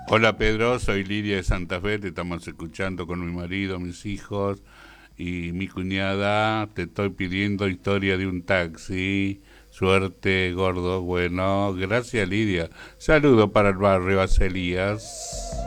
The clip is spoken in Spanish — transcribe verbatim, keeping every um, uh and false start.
Hola Pedro, soy Lidia de Santa Fe, te estamos escuchando con mi marido, mis hijos y mi cuñada. Te estoy pidiendo historia de un taxi. Suerte, gordo. Bueno, gracias Lidia. Saludo para el barrio Acelías.